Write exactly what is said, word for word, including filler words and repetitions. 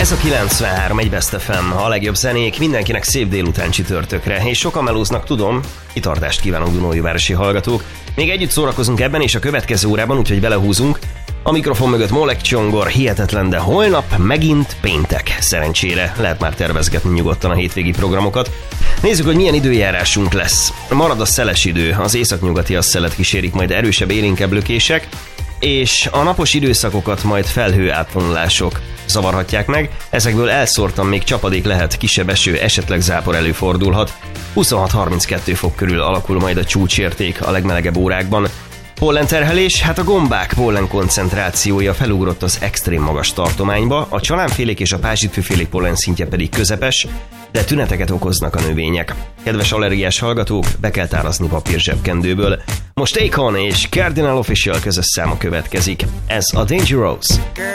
Ez a kilencvenhárom egy Best ef em, a legjobb zenék mindenkinek szép délután csütörtökre, és sokan melóznak, tudom, kitartást kívánok Dunaújvárosi hallgatók. Még együtt szórakozunk ebben és a következő órában, úgyhogy belehúzunk. A mikrofon mögött Molek Csongor, hihetetlen, de holnap megint péntek. Szerencsére lehet már tervezgetni nyugodtan a hétvégi programokat. Nézzük, hogy milyen időjárásunk lesz. Marad a szeles idő, az északnyugati asszelet kísérik majd erősebb élénkebb lökések, és a napos időszakokat majd felhő átvonulások zavarhatják meg, ezekből elszórtan még csapadék lehet, kisebb eső, esetleg zápor előfordulhat. huszonhat harminckettő fok körül alakul majd a csúcsérték a legmelegebb órákban. Pollenterhelés, hát a gombák pollen koncentrációja felugrott az extrém magas tartományba, a csalánfélék és a pázsitfőfélék pollen szintje pedig közepes, de tüneteket okoznak a növények. Kedves allergiás hallgatók, be kell tárazni papír zsebkendőből. Most Akon és Cardinal Official közös száma következik. Ez a Dangerous.